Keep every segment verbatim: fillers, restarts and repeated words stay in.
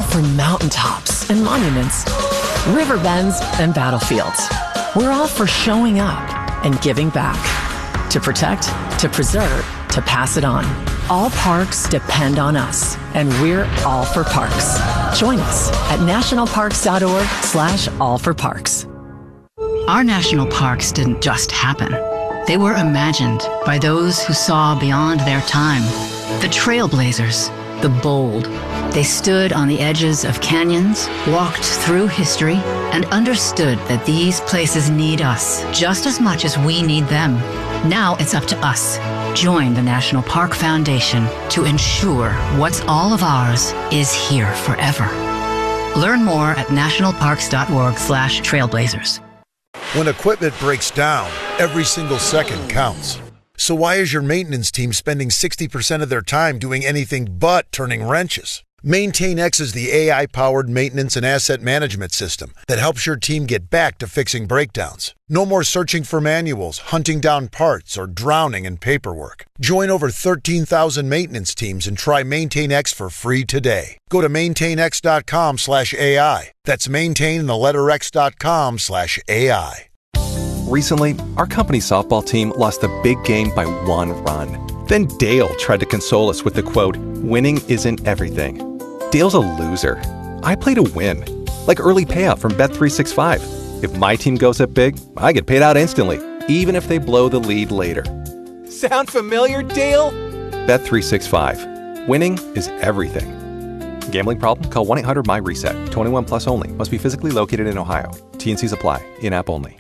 offering mountaintops and monuments, river bends and battlefields. We're all for showing up and giving back. To protect, to preserve, to pass it on. All parks depend on us, and we're all for parks. Join us at nationalparks.org slash all for parks. Our national parks didn't just happen. They were imagined by those who saw beyond their time. The trailblazers, the bold. They stood on the edges of canyons, walked through history, and understood that these places need us just as much as we need them. Now it's up to us. Join the National Park Foundation to ensure what's all of ours is here forever. Learn more at nationalparks.org slash trailblazers. When equipment breaks down, every single second counts. So why is your maintenance team spending sixty percent of their time doing anything but turning wrenches? MaintainX is the A I-powered maintenance and asset management system that helps your team get back to fixing breakdowns. No more searching for manuals, hunting down parts, or drowning in paperwork. Join over thirteen thousand maintenance teams and try MaintainX for free today. Go to maintainx.com slash AI. That's maintain the letter x.com slash AI. Recently, our company softball team lost a big game by one run. Then Dale tried to console us with the quote, "Winning isn't everything." Dale's a loser. I play to win. Like early payout from Bet three sixty-five. If my team goes up big, I get paid out instantly, even if they blow the lead later. Sound familiar, Dale? Bet three sixty-five. Winning is everything. Gambling problem? Call one eight hundred M Y reset. twenty-one plus only. Must be physically located in Ohio. T and Cs apply. In-app only.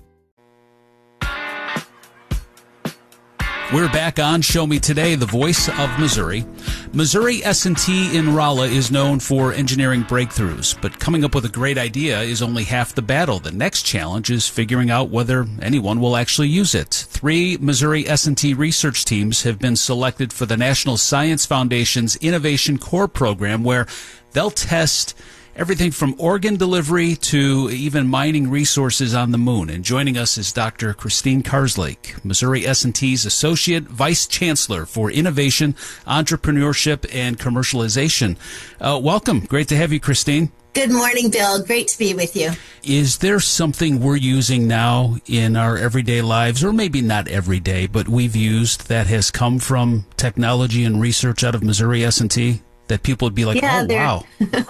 We're back on Show Me Today, the voice of Missouri. Missouri S and T in Rolla is known for engineering breakthroughs, but coming up with a great idea is only half the battle. The next challenge is figuring out whether anyone will actually use it. Three Missouri S and T research teams have been selected for the National Science Foundation's Innovation Core program, where they'll test everything from organ delivery to even mining resources on the moon. And joining us is Doctor Christine Karslake, Missouri S and T's Associate Vice Chancellor for Innovation, Entrepreneurship, and Commercialization. Uh, welcome. Great to have you, Christine. Good morning, Bill. Great to be with you. Is there something we're using now in our everyday lives, or maybe not every day, but we've used that has come from technology and research out of Missouri S and T that people would be like, yeah, oh, wow.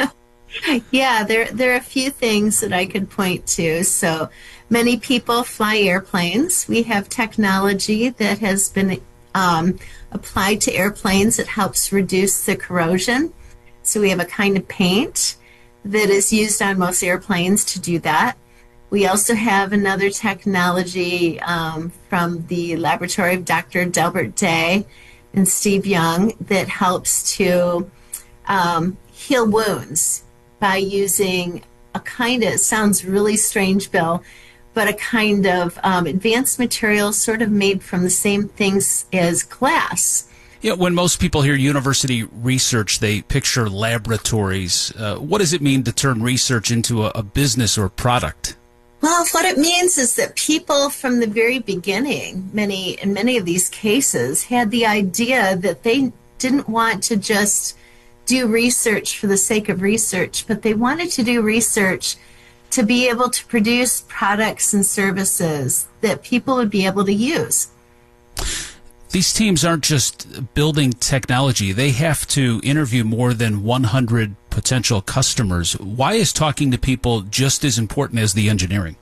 Yeah, there there are a few things that I could point to. So many people fly airplanes. We have technology that has been um, applied to airplanes that helps reduce the corrosion. So we have a kind of paint that is used on most airplanes to do that. We also have another technology um, from the laboratory of Doctor Delbert Day and Steve Young that helps to um, heal wounds by using a kind of, it sounds really strange, Bill, but a kind of um, advanced material sort of made from the same things as glass. Yeah, when most people hear university research, they picture laboratories. Uh, what does it mean to turn research into a, a business or product? Well, what it means is that people from the very beginning, many in many of these cases, had the idea that they didn't want to just do research for the sake of research, but they wanted to do research to be able to produce products and services that people would be able to use. These teams aren't just building technology. They have to interview more than one hundred potential customers. Why is talking to people just as important as the engineering?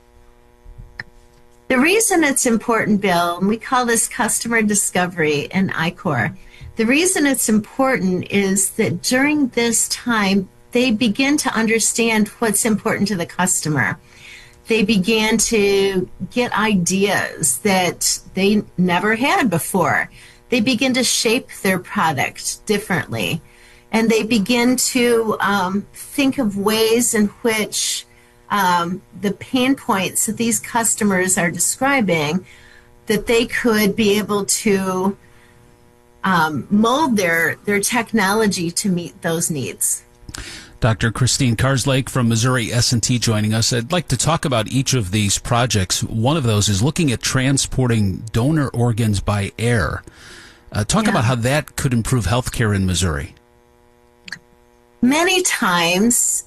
The reason it's important, Bill, and we call this customer discovery in I CORE, the reason it's important is that during this time, they begin to understand what's important to the customer. They began to get ideas that they never had before. They begin to shape their product differently. And they begin to um, think of ways in which um, the pain points that these customers are describing, that they could be able to um, mold their, their technology to meet those needs. Doctor Christine Karslake from Missouri S and T joining us. I'd like to talk about each of these projects. One of those is looking at transporting donor organs by air. Uh, talk yeah. about how that could improve healthcare in Missouri. Many times